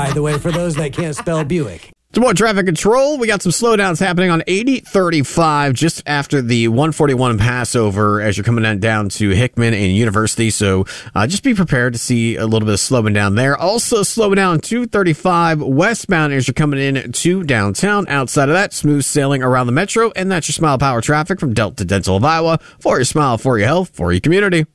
by the way, for those that can't spell Buick. Some more traffic control. We got some slowdowns happening on 8035 just after the 141 Passover as you're coming down to Hickman and University. So just be prepared to see a little bit of slowing down there. Also slowing down 235 westbound as you're coming in to downtown. Outside of that, smooth sailing around the metro. And that's your Smile Power traffic from Delta Dental of Iowa for your smile, for your health, for your community.